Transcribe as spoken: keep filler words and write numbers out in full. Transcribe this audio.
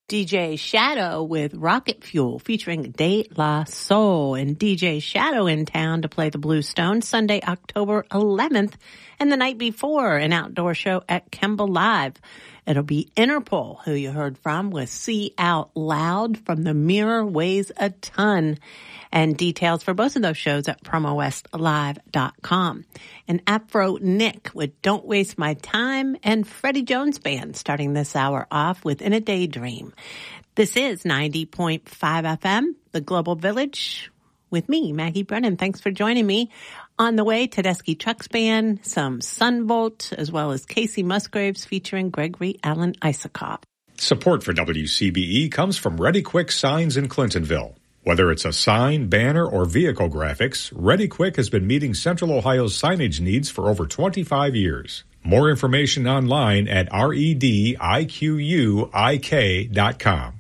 D J Shadow with Rocket Fuel featuring De La Soul, and D J Shadow in town to play the Blue Stone Sunday, October eleventh, and the night before an outdoor show at Kemba Live. It'll be Interpol, who you heard from, with See Out Loud from The Mirror Weighs a Ton. And details for both of those shows at promo west live dot com. And Afro Nick with Don't Waste My Time, and Freddie Jones Band starting this hour off with In a Daydream. This is ninety point five F M, The Global Village, with me, Maggie Brennan. Thanks for joining me. On the way, Tedeschi Trucks Band, some Sunvolt, as well as Casey Musgraves featuring Gregory Alan Isakov. Support for W C B E comes from Ready Quick Signs in Clintonville. Whether it's a sign, banner, or vehicle graphics, Ready Quick has been meeting Central Ohio's signage needs for over twenty-five years. More information online at rediquiuk dot com.